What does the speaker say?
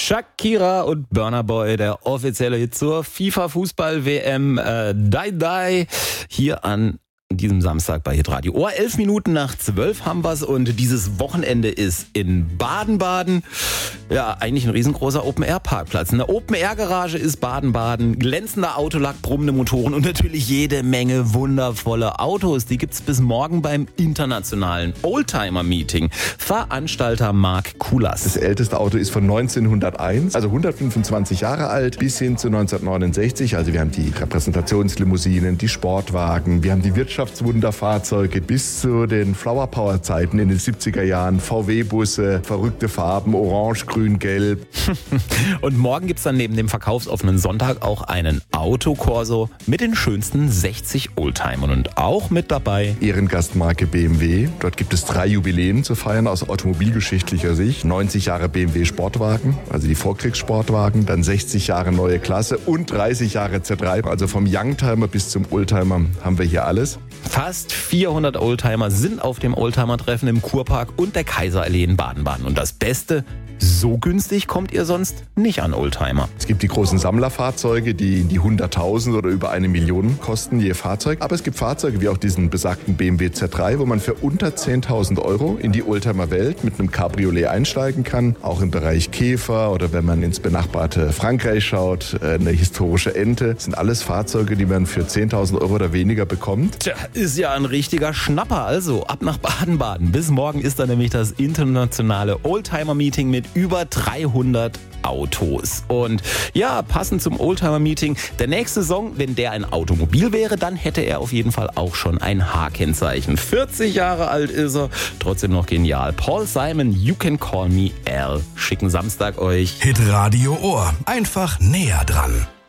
Shakira und Burna Boy, der offizielle Hit zur FIFA-Fußball-WM Die Die hier an diesem Samstag bei Hitradio Ohr. 11 Minuten nach 12 haben wir's und dieses Wochenende ist in Baden-Baden. Ja, eigentlich ein riesengroßer Open-Air-Parkplatz. Eine Open-Air-Garage ist Baden-Baden, glänzender Autolack, brummende Motoren und natürlich jede Menge wundervolle Autos. Die gibt's bis morgen beim internationalen Oldtimer-Meeting. Veranstalter Marc Kulas. Das älteste Auto ist von 1901, also 125 Jahre alt, bis hin zu 1969. Also wir haben die Repräsentationslimousinen, die Sportwagen, wir haben die Wirtschaftswunderfahrzeuge bis zu den Flower Power Zeiten in den 70er Jahren. VW-Busse, verrückte Farben, orange, grün, gelb. Und morgen gibt's dann neben dem verkaufsoffenen Sonntag auch einen Autokorso mit den schönsten 60 Oldtimern und auch mit dabei Ehrengastmarke BMW. Dort gibt es 3 Jubiläen zu feiern aus automobilgeschichtlicher Sicht. 90 Jahre BMW Sportwagen, also die Vorkriegssportwagen, dann 60 Jahre neue Klasse und 30 Jahre Z3. Also vom Youngtimer bis zum Oldtimer haben wir hier alles. Fast 400 Oldtimer sind auf dem Oldtimer-Treffen im Kurpark und der Kaiserallee in Baden-Baden. Und das Beste, so günstig kommt ihr sonst nicht an Oldtimer. Es gibt die großen Sammlerfahrzeuge, die in die 100.000 oder über 1 Million kosten je Fahrzeug. Aber es gibt Fahrzeuge wie auch diesen besagten BMW Z3, wo man für unter 10.000 Euro in die Oldtimer-Welt mit einem Cabriolet einsteigen kann. Auch im Bereich Käfer oder wenn man ins benachbarte Frankreich schaut, eine historische Ente. Das sind alles Fahrzeuge, die man für 10.000 Euro oder weniger bekommt. Tja, ist ja ein richtiger Schnapper. Also ab nach Baden-Baden. Bis morgen ist dann nämlich das internationale Oldtimer-Meeting mit über 300 Autos. Und ja, passend zum Oldtimer-Meeting, der nächste Song, wenn der ein Automobil wäre, dann hätte er auf jeden Fall auch schon ein H-Kennzeichen. 40 Jahre alt ist er, trotzdem noch genial. Paul Simon, You Can Call Me Al. Schicken Samstag euch. Hitradio Ohr. Einfach näher dran.